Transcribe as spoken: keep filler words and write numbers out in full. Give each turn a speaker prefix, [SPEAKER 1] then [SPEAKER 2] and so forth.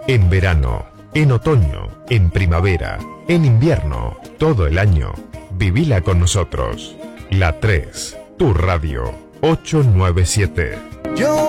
[SPEAKER 1] En verano, en otoño, en primavera, en invierno, todo el año. Vivila con nosotros. La tres, tu radio, ocho nueve siete.
[SPEAKER 2] Yo